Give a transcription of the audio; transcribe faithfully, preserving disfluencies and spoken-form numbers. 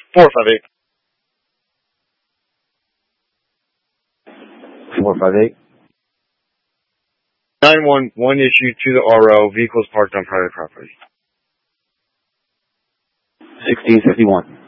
Four five eight. Four five eight. Nine one one issue to the R O. Vehicles parked on private property. Sixteen fifty one.